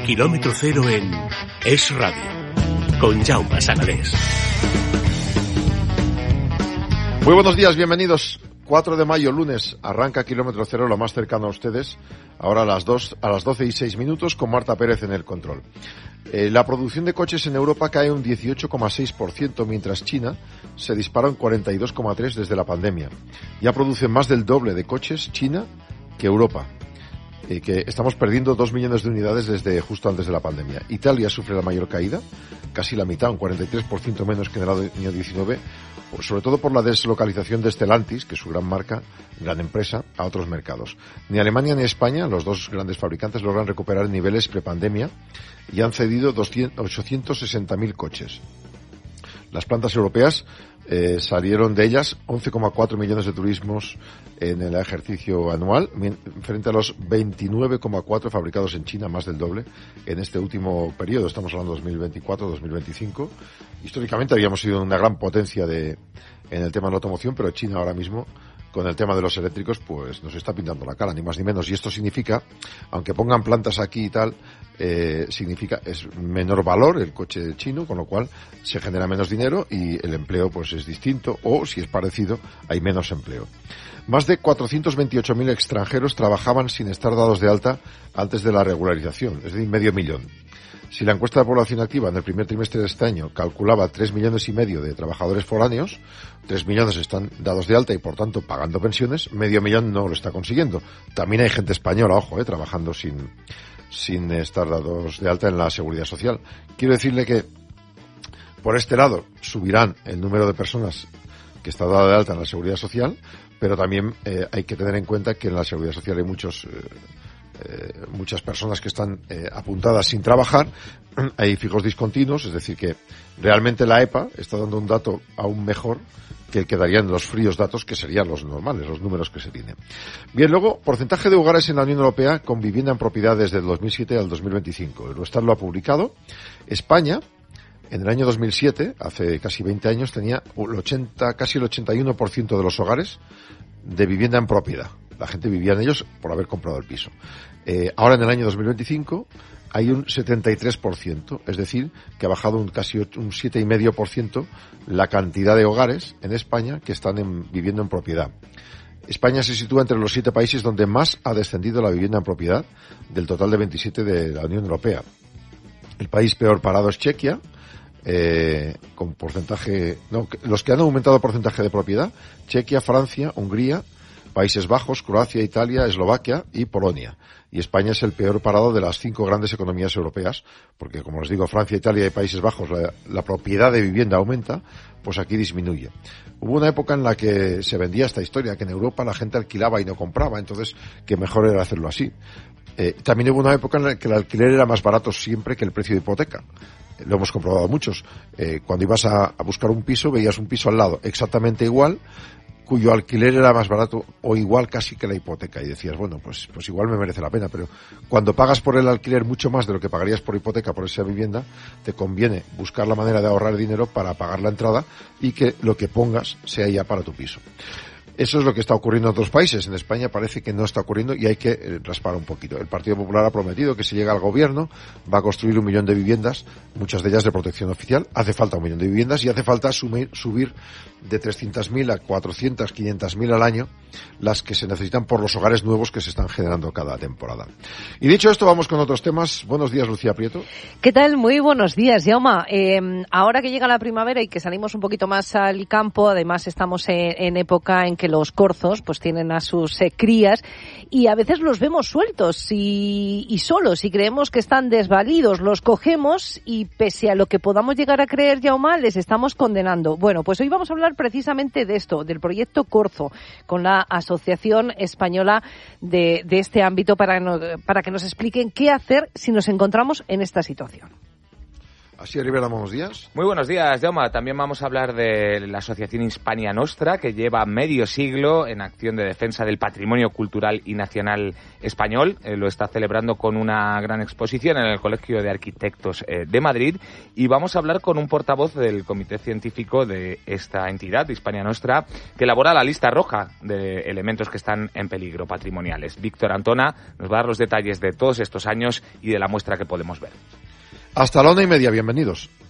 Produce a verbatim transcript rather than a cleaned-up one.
Kilómetro Cero en Es Radio, con Jaume Saladés. Muy buenos días, bienvenidos. cuatro de mayo, lunes, arranca Kilómetro Cero, lo más cercano a ustedes, ahora a las dos, a las doce y seis minutos, con Marta Pérez en el control. Eh, la producción de coches en Europa cae un dieciocho coma seis por ciento, mientras China se dispara un cuarenta y dos coma tres por ciento desde la pandemia. Ya produce más del doble de coches China que Europa. Eh, que estamos perdiendo dos millones de unidades desde justo antes de la pandemia. Italia sufre la mayor caída, casi la mitad, un cuarenta y tres por ciento menos que en el año diecinueve, sobre todo por la deslocalización de Stellantis, que es su gran marca, gran empresa, a otros mercados. Ni Alemania ni España, los dos grandes fabricantes, logran recuperar niveles prepandemia y han cedido ochocientos sesenta mil coches. Las plantas europeas eh, salieron de ellas once coma cuatro millones de turismos en el ejercicio anual, frente a los veintinueve coma cuatro fabricados en China, más del doble, en este último periodo. Estamos hablando de dos mil veinticuatro dos mil veinticinco. Históricamente habíamos sido una gran potencia de en el tema de la automoción, pero China ahora mismo, con el tema de los eléctricos, pues nos está pintando la cara, ni más ni menos. Y esto significa, aunque pongan plantas aquí y tal, eh, significa, es menor valor el coche chino, con lo cual se genera menos dinero y el empleo pues es distinto, o si es parecido, hay menos empleo. Más de cuatrocientos veintiocho mil extranjeros trabajaban sin estar dados de alta antes de la regularización, es decir, medio millón. Si la encuesta de población activa en el primer trimestre de este año calculaba tres millones y medio de trabajadores foráneos, tres millones están dados de alta y por tanto pagando pensiones, medio millón no lo está consiguiendo. También hay gente española, ojo, eh, trabajando sin, sin estar dados de alta en la seguridad social. Quiero decirle que por este lado subirán el número de personas que está dada de alta en la seguridad social, pero también eh, hay que tener en cuenta que en la seguridad social hay muchos... Eh, Eh, muchas personas que están eh, apuntadas sin trabajar, hay fijos discontinuos, es decir que realmente la E P A está dando un dato aún mejor que el que darían los fríos datos, que serían los normales, los números que se tienen. Bien, luego, porcentaje de hogares en la Unión Europea con vivienda en propiedad desde el dos mil siete al dos mil veinticinco. El Eurostat lo ha publicado. España, en el año dos mil siete, hace casi veinte años, tenía el ochenta, casi el ochenta y uno por ciento de los hogares de vivienda en propiedad. La gente vivía en ellos por haber comprado el piso. Eh, ahora en el año dos mil veinticinco hay un setenta y tres por ciento, es decir, que ha bajado un casi un siete coma cinco por ciento la cantidad de hogares en España que están en, viviendo en propiedad. España se sitúa entre los siete países donde más ha descendido la vivienda en propiedad del total de veintisiete de la Unión Europea. El país peor parado es Chequia, eh, con porcentaje, no, los que han aumentado porcentaje de propiedad, Chequia, Francia, Hungría, Países Bajos, Croacia, Italia, Eslovaquia y Polonia. Y España es el peor parado de las cinco grandes economías europeas, porque, como les digo, Francia, Italia y Países Bajos, la, la propiedad de vivienda aumenta, pues aquí disminuye. Hubo una época en la que se vendía esta historia, que en Europa la gente alquilaba y no compraba, entonces que mejor era hacerlo así. Eh, también hubo una época en la que el alquiler era más barato siempre que el precio de hipoteca. Lo hemos comprobado muchos. Eh, cuando ibas a, a buscar un piso, veías un piso al lado exactamente igual, cuyo alquiler era más barato o igual casi que la hipoteca, y decías, bueno, pues pues igual me merece la pena, pero cuando pagas por el alquiler mucho más de lo que pagarías por hipoteca por esa vivienda, te conviene buscar la manera de ahorrar dinero para pagar la entrada y que lo que pongas sea ya para tu piso. Eso es lo que está ocurriendo en otros países. En España parece que no está ocurriendo y hay que eh, raspar un poquito. El Partido Popular ha prometido que si llega al gobierno va a construir un millón de viviendas, muchas de ellas de protección oficial. Hace falta un millón de viviendas y hace falta sumir, subir de trescientas mil a cuatrocientas, quinientas mil al año las que se necesitan por los hogares nuevos que se están generando cada temporada. Y dicho esto, vamos con otros temas. Buenos días, Lucía Prieto. ¿Qué tal? Muy buenos días, Jaume. Eh, ahora que llega la primavera y que salimos un poquito más al campo, además estamos en, en época en que los corzos pues tienen a sus eh, crías y a veces los vemos sueltos y, y solos y creemos que están desvalidos. Los cogemos y pese a lo que podamos llegar a creer, Jaume, les estamos condenando. Bueno, pues hoy vamos a hablar precisamente de esto, del proyecto Corzo, con la Asociación Española de, de este ámbito para, no, para que nos expliquen qué hacer si nos encontramos en esta situación. Asier Rivera, buenos días. Muy buenos días, Jaume. También vamos a hablar de la Asociación Hispania Nostra, que lleva medio siglo en acción de defensa del patrimonio cultural y nacional español. Eh, lo está celebrando con una gran exposición en el Colegio de Arquitectos eh, de Madrid. Y vamos a hablar con un portavoz del comité científico de esta entidad, Hispania Nostra, que elabora la lista roja de elementos que están en peligro patrimoniales. Víctor Antona nos va a dar los detalles de todos estos años y de la muestra que podemos ver. Hasta la una y media, bienvenidos.